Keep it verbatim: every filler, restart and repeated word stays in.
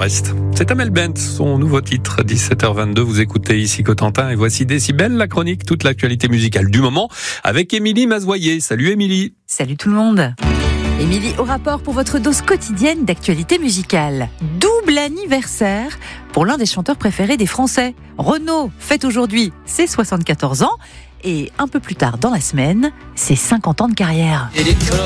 Brest. C'est Amel Bent, son nouveau titre, dix-sept heures vingt-deux. Vous écoutez ici Cotentin et voici Décibel, la chronique, toute l'actualité musicale du moment avec Émilie Mazoyer. Salut Émilie. Salut tout le monde. Émilie au rapport pour votre dose quotidienne d'actualité musicale. Double anniversaire pour l'un des chanteurs préférés des Français. Renaud fête aujourd'hui ses soixante-quatorze ans et un peu plus tard dans la semaine, ses cinquante ans de carrière.